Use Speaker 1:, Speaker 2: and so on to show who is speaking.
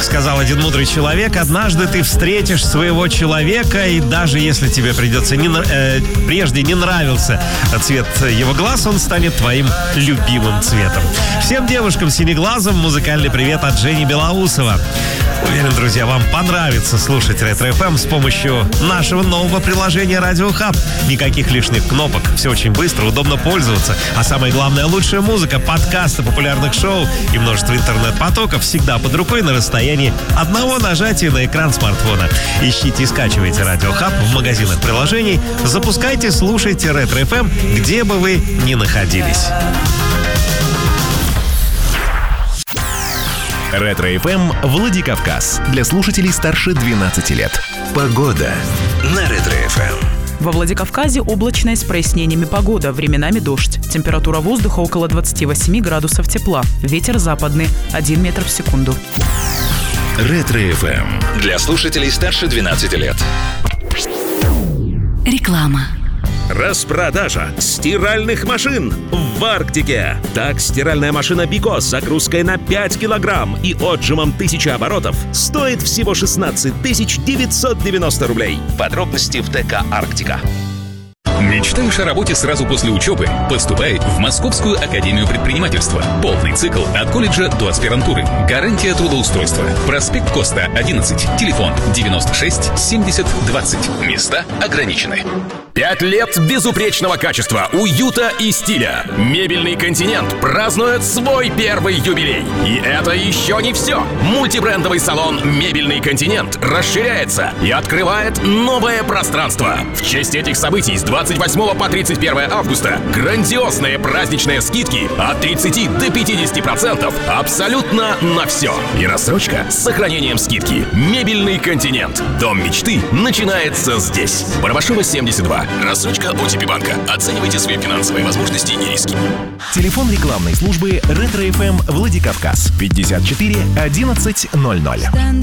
Speaker 1: сказал один мудрый человек, однажды ты встретишь своего человека, и даже если тебе придется прежде не нравился цвет его глаз, он станет твоим любимым цветом. Всем девушкам синеглазым музыкальный привет от Жени Белоусова. Уверен, друзья, вам понравится слушать Ретро FM с помощью нашего нового приложения Radio Hub. Никаких лишних кнопок, все очень быстро, удобно пользоваться. А самое главное, лучшая музыка, подкасты популярных шоу и множество интернет-потоков всегда под рукой на расстоянии одного нажатия на экран смартфона. Ищите и скачивайте Radio Hub в магазинах приложений, запускайте, слушайте Ретро FM, где бы вы ни находились.
Speaker 2: Ретро-ФМ Владикавказ. Для слушателей старше 12 лет. Погода на Ретро-ФМ.
Speaker 3: Во Владикавказе облачная с прояснениями погода, временами дождь. Температура воздуха около 28 градусов тепла. Ветер западный, 1 метр в секунду.
Speaker 2: Ретро-ФМ. Для слушателей старше 12 лет.
Speaker 4: Реклама.
Speaker 5: Распродажа стиральных машин в Арктике. Так, стиральная машина Бико с загрузкой на 5 килограмм и отжимом 1000 оборотов стоит всего 16 990 рублей. Подробности в ТК «Арктика».
Speaker 6: Мечтаешь о работе сразу после учебы? Поступай в Московскую академию предпринимательства. Полный цикл от колледжа до аспирантуры. Гарантия трудоустройства. Проспект Коста, 11. Телефон 96 70 20. Места ограничены.
Speaker 7: 5 лет безупречного качества, уюта и стиля. Мебельный континент празднует свой первый юбилей. И это еще не все. Мультибрендовый салон «Мебельный континент» расширяется и открывает новое пространство. В честь этих событий с 28 по 31 августа грандиозные праздничные скидки от 30 до 50% абсолютно на все. И рассрочка с сохранением скидки. «Мебельный континент». Дом мечты начинается здесь. Барабашева, 72. Рассрочка ОТП банка. Оценивайте свои финансовые возможности и риски.
Speaker 2: Телефон рекламной службы Ретро-ФМ Владикавказ 54 11 00.